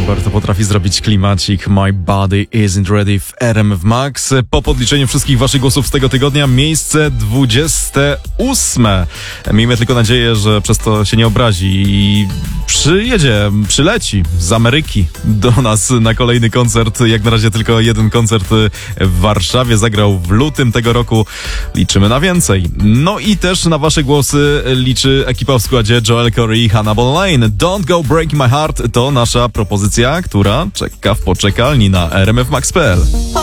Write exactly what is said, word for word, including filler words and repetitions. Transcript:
Umberto potrafi zrobić klimacik. My body isn't ready w R M F Max. Po podliczeniu wszystkich waszych głosów z tego tygodnia miejsce dwudzieste ósme. Miejmy tylko nadzieję, że przez to się nie obrazi i przyjedzie, przyleci z Ameryki do nas na kolejny koncert. Jak na razie tylko jeden koncert w Warszawie. Zagrał w lutym tego roku. Liczymy na więcej. No i też na wasze głosy liczy ekipa w składzie Joel Corry i Hannah Boleyn. Don't Go Breaking My Heart to nasza propozycja, która czeka w poczekalni na R M F Max kropka p l.